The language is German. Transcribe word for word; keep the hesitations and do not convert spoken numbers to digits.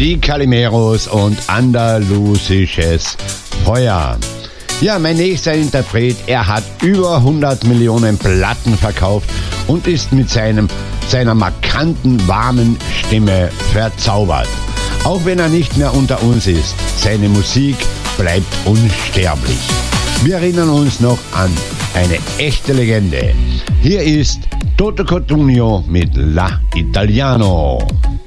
die Calimeros und andalusisches Feuer. Ja, mein nächster Interpret, er hat über hundert Millionen Platten verkauft und ist mit seinem, seiner markanten, warmen Stimme verzaubert. Auch wenn er nicht mehr unter uns ist, seine Musik bleibt unsterblich. Wir erinnern uns noch an eine echte Legende. Hier ist Toto Cutugno mit La Italiano.